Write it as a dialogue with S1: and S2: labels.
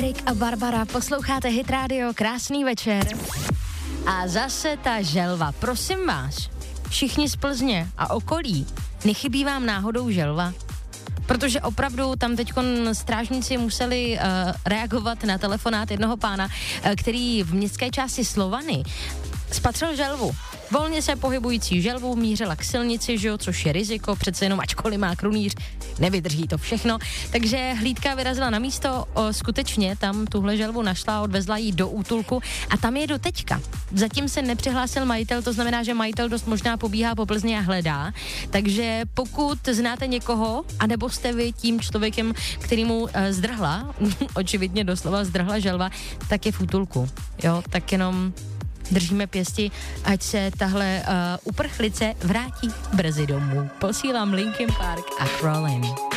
S1: Erik a Barbara, posloucháte Hit Radio, krásný večer. A zase ta želva, prosím vás, všichni z Plzně a okolí, nechybí vám náhodou želva? Protože opravdu tam teďkon strážníci museli reagovat na telefonát jednoho pána, který v městské části Slovany spatřil želvu. Volně se pohybující želvu mířila k silnici, že jo, což je riziko, přece jenom ačkoliv má krunýř, nevydrží to všechno. Takže hlídka vyrazila na místo, skutečně tam tuhle želvu našla, odvezla ji do útulku a tam je do teďka. Zatím se nepřihlásil majitel, to znamená, že majitel dost možná pobíhá po Plzni a hledá. Takže pokud znáte někoho, anebo jste vy tím člověkem, kterýmu zdrhla, očividně doslova zdrhla želva, tak je v útulku. Jo, tak jenom držíme pěsti, ať se tahle uprchlice vrátí brzy domů. Posílám Linkin Park a Crawlin'.